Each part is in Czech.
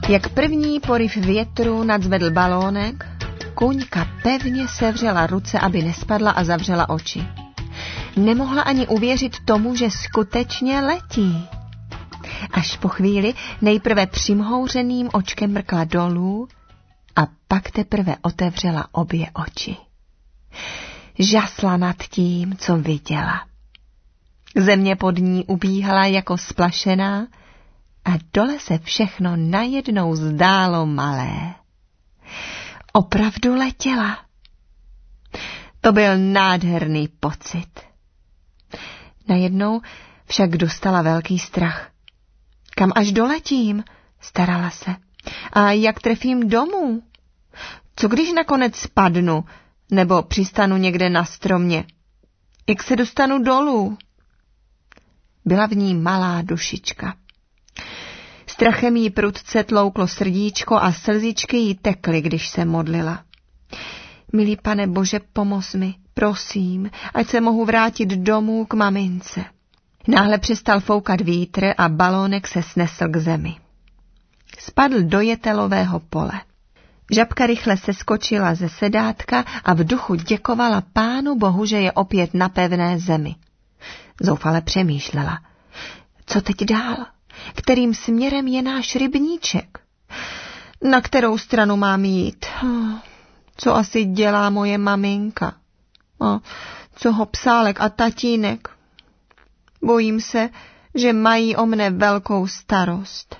Jak první poryv větru nadzvedl balónek, Kuňka pevně sevřela ruce, aby nespadla, a zavřela oči. Nemohla ani uvěřit tomu, že skutečně letí. Až po chvíli nejprve přimhouřeným očkem mrkla dolů a pak teprve otevřela obě oči. Žasla nad tím, co viděla. Země pod ní ubíhala jako splašená a dole se všechno najednou zdálo malé. Opravdu letěla. To byl nádherný pocit. Najednou však dostala velký strach. Kam až doletím, starala se. A jak trefím domů? Co když nakonec spadnu nebo přistanu někde na stromě? Jak se dostanu dolů? Byla v ní malá dušička. Strachem jí prudce tlouklo srdíčko a slzičky jí tekly, když se modlila. Milý Pane Bože, pomoz mi, prosím, ať se mohu vrátit domů k mamince. Náhle přestal foukat vítr a balónek se snesl k zemi. Spadl do jetelového pole. Žabka rychle seskočila ze sedátka a v duchu děkovala Pánu Bohu, že je opět na pevné zemi. Zoufale přemýšlela. Co teď dál? Kterým směrem je náš rybníček? Na kterou stranu mám jít? Co asi dělá moje maminka? A co ho psálek a tatínek? Bojím se, že mají o mne velkou starost.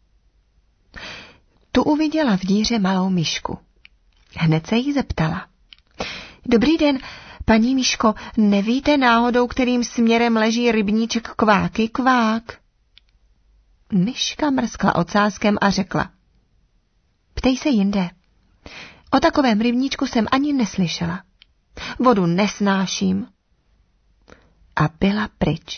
Tu uviděla v díře malou myšku. Hned se jí zeptala. Dobrý den, paní myško, nevíte náhodou, kterým směrem leží rybníček Kváky kvák? Myška mrskla ocáskem a řekla. Ptej se jinde. O takovém rybníčku jsem ani neslyšela. Vodu nesnáším. A byla pryč.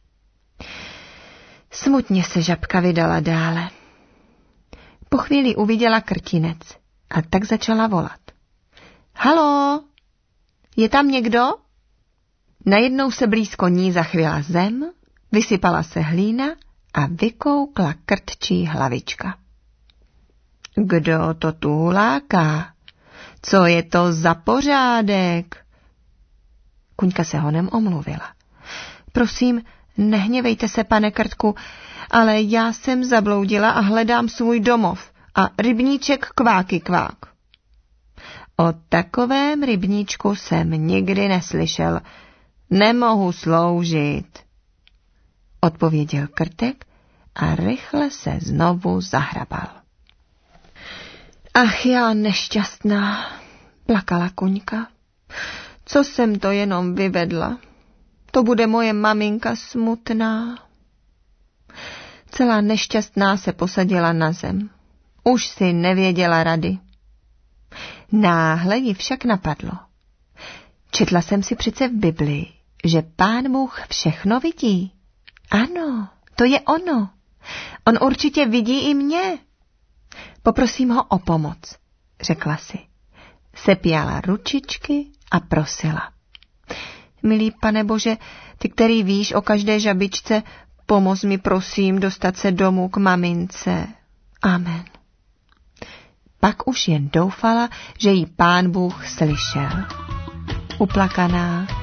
Smutně se žabka vydala dále. Po chvíli uviděla krtinec a tak začala volat. Haló, je tam někdo? Najednou se blízko ní zachvěla zem, vysypala se hlína a vykoukla krtčí hlavička. Kdo to tu huláká? Co je to za pořádek? Kuňka se honem omluvila. Prosím, nehněvejte se, pane Krtku, ale já jsem zabloudila a hledám svůj domov a rybníček Kváky kvák. O takovém rybníčku jsem nikdy neslyšel. Nemohu sloužit, odpověděl Krtek a rychle se znovu zahrabal. Ach, já nešťastná, plakala Kuňka. Co jsem to jenom vyvedla? To bude moje maminka smutná. Celá nešťastná se posadila na zem. Už si nevěděla rady. Náhle ji však napadlo. Četla jsem si přece v Biblii, že Pán Bůh všechno vidí. Ano, to je ono. On určitě vidí i mě. Poprosím ho o pomoc, řekla si. Sepjala ručičky a prosila. Milý Pane Bože, ty, který víš o každé žabičce, pomoz mi prosím dostat se domů k mamince. Amen. Pak už jen doufala, že jí Pán Bůh slyšel. Uplakaná